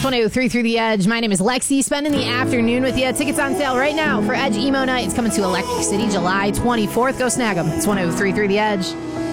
103 through the Edge. My name is Lexi. Spending the afternoon with you. Tickets on sale right now for Edge Emo Night. It's coming to Electric City July 24th. Go snag them. It's 103 through the Edge.